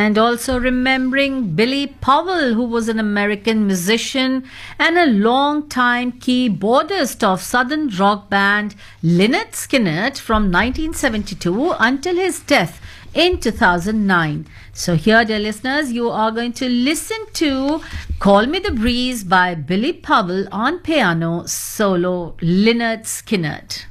And also remembering Billy Powell, who was an American musician and a long-time keyboardist of southern rock band Lynyrd Skynyrd from 1972 until his death in 2009. So here, dear listeners, you are going to listen to Call Me the Breeze by Billy Powell on piano, solo Lynyrd Skynyrd.